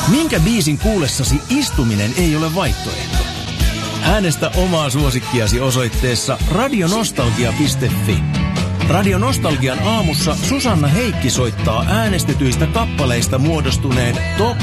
Minkä biisin kuullessasi istuminen ei ole vaihtoehto? Äänestä omaa suosikkiasi osoitteessa radionostalgia.fi. Radio Nostalgian aamussa Susanna Heikki soittaa äänestetyistä kappaleista muodostuneen Top